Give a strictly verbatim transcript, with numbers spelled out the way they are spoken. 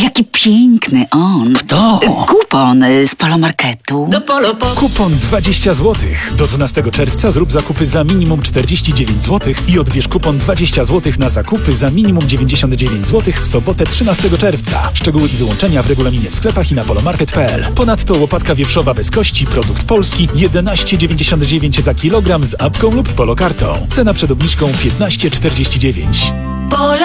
Jaki piękny on. Kto? Kupon z Polomarketu. Do Polo po... Kupon dwadzieścia złotych. Do dwunastego czerwca zrób zakupy za minimum czterdzieści dziewięć złotych i odbierz kupon dwadzieścia złotych na zakupy za minimum dziewięćdziesiąt dziewięć złotych w sobotę trzynastego czerwca. Szczegóły i wyłączenia w regulaminie w sklepach i na polomarket kropka p l. Ponadto łopatka wieprzowa bez kości, produkt polski, jedenaście dziewięćdziesiąt dziewięć za kilogram z apką lub polokartą. Cena przed obniżką piętnaście czterdzieści dziewięć. Polo